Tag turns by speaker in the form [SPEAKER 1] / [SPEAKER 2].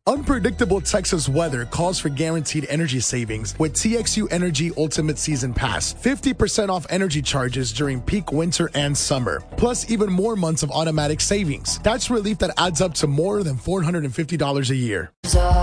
[SPEAKER 1] Unpredictable Texas weather calls for guaranteed energy savings with TXU Energy Ultimate Season Pass. 50% off energy charges during peak winter and summer. Plus even more months of automatic savings. That's relief that adds up to more than $450 a year.